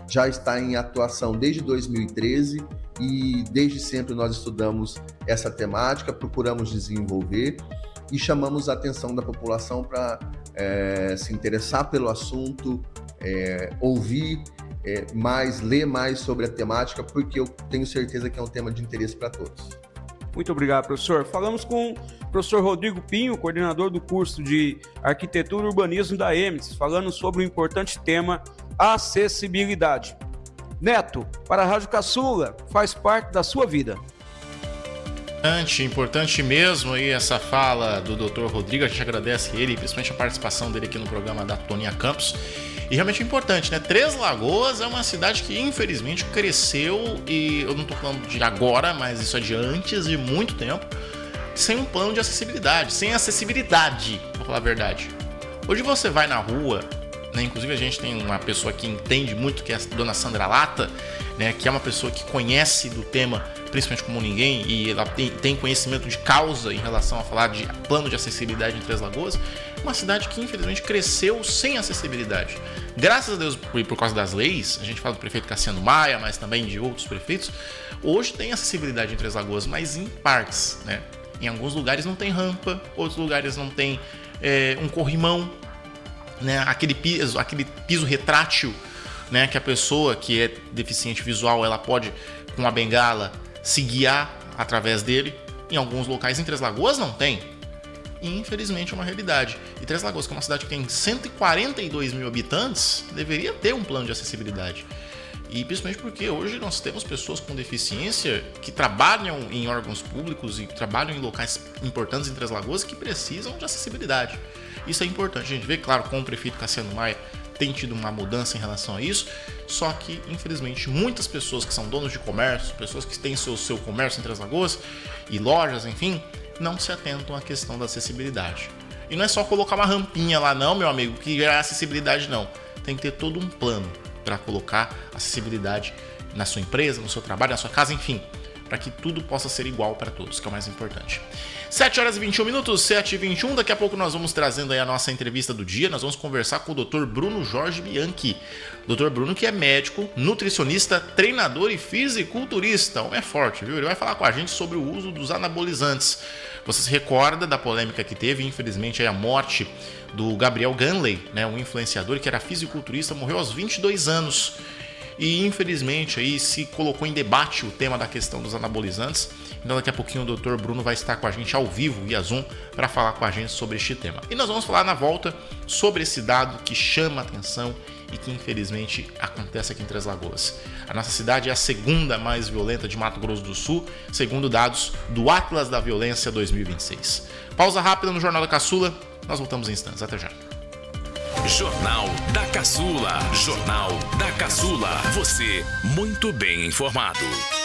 já está em atuação desde 2013 e desde sempre nós estudamos essa temática, procuramos desenvolver e chamamos a atenção da população para se interessar pelo assunto, ouvir mais, ler mais sobre a temática, porque eu tenho certeza que é um tema de interesse para todos. Muito obrigado, professor. Falamos com o professor Rodrigo Pinho, coordenador do curso de Arquitetura e Urbanismo da EMES, falando sobre o importante tema acessibilidade. Neto, para a Rádio Caçula, faz parte da sua vida. Importante mesmo aí essa fala do Dr. Rodrigo, a gente agradece ele, principalmente a participação dele aqui no programa da Toninha Campos. E realmente é importante, né? Três Lagoas é uma cidade que infelizmente cresceu, e eu não estou falando de agora, mas isso é de antes de muito tempo, sem um plano de acessibilidade, sem acessibilidade, pra falar a verdade. Hoje você vai na rua, né? Inclusive a gente tem uma pessoa que entende muito, que é a dona Sandra Lata, né? Que é uma pessoa que conhece do tema, principalmente como ninguém, e ela tem conhecimento de causa em relação a falar de plano de acessibilidade em Três Lagoas. Uma cidade que infelizmente cresceu sem acessibilidade. Graças a Deus, por causa das leis, a gente fala do prefeito Cassiano Maia, mas também de outros prefeitos, hoje tem acessibilidade em Três Lagoas, mas em partes, né? Em alguns lugares não tem rampa, outros lugares não tem um corrimão, né? Aquele piso retrátil, né? Que a pessoa que é deficiente visual, ela pode, com a bengala, se guiar através dele. Em alguns locais em Três Lagoas não tem. E infelizmente é uma realidade. E Três Lagoas, que é uma cidade que tem 142 mil habitantes, deveria ter um plano de acessibilidade. E principalmente porque hoje nós temos pessoas com deficiência que trabalham em órgãos públicos e trabalham em locais importantes em Três Lagoas que precisam de acessibilidade. Isso é importante. A gente vê, claro, com o prefeito Cassiano Maia tem tido uma mudança em relação a isso, só que infelizmente muitas pessoas que são donos de comércio, pessoas que têm seu comércio em Três Lagoas e lojas, enfim, não se atentam à questão da acessibilidade. E não é só colocar uma rampinha lá não, meu amigo, que é acessibilidade não. Tem que ter todo um plano para colocar acessibilidade na sua empresa, no seu trabalho, na sua casa, enfim, para que tudo possa ser igual para todos, que é o mais importante. 7 horas e 21 minutos, 7h21, daqui a pouco nós vamos trazendo aí a nossa entrevista do dia, nós vamos conversar com o Dr. Bruno Jorge Bianchi. Dr. Bruno, que é médico, nutricionista, treinador e fisiculturista, homem é forte, viu? Ele vai falar com a gente sobre o uso dos anabolizantes. Você se recorda da polêmica que teve, infelizmente, a morte do Gabriel Ganley, né, um influenciador que era fisiculturista, morreu aos 22 anos. E infelizmente aí se colocou em debate o tema da questão dos anabolizantes. Então daqui a pouquinho o Dr. Bruno vai estar com a gente ao vivo, via Zoom, para falar com a gente sobre este tema. E nós vamos falar na volta sobre esse dado que chama a atenção e que infelizmente acontece aqui em Três Lagoas. A nossa cidade é a segunda mais violenta de Mato Grosso do Sul, segundo dados do Atlas da Violência 2026. Pausa rápida no Jornal da Caçula, nós voltamos em instantes, até já. Jornal da Caçula. Jornal da Caçula. Você muito bem informado.